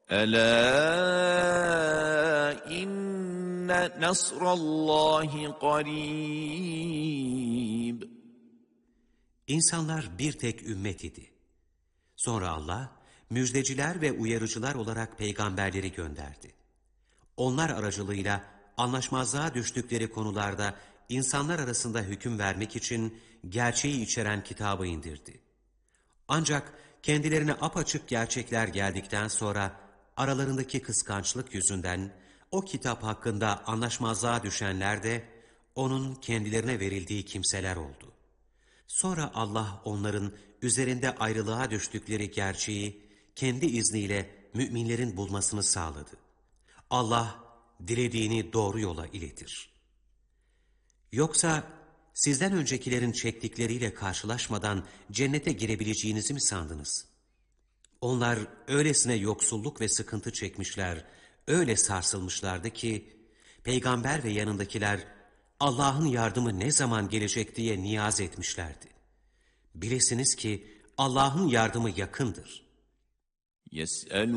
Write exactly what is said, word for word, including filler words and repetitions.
Ela inne nasrallahi qarib. İnsanlar bir tek ümmet idi. Sonra Allah, müjdeciler ve uyarıcılar olarak peygamberleri gönderdi. Onlar aracılığıyla anlaşmazlığa düştükleri konularda insanlar arasında hüküm vermek için gerçeği içeren kitabı indirdi. Ancak kendilerine apaçık gerçekler geldikten sonra aralarındaki kıskançlık yüzünden o kitap hakkında anlaşmazlığa düşenler de onun kendilerine verildiği kimseler oldu. Sonra Allah onların üzerinde ayrılığa düştükleri gerçeği kendi izniyle müminlerin bulmasını sağladı. Allah dilediğini doğru yola iletir. Yoksa sizden öncekilerin çektikleriyle karşılaşmadan cennete girebileceğinizi mi sandınız? Onlar öylesine yoksulluk ve sıkıntı çekmişler, öyle sarsılmışlardı ki, peygamber ve yanındakiler Allah'ın yardımı ne zaman gelecek diye niyaz etmişlerdi. Bilesiniz ki Allah'ın yardımı yakındır. Yes'el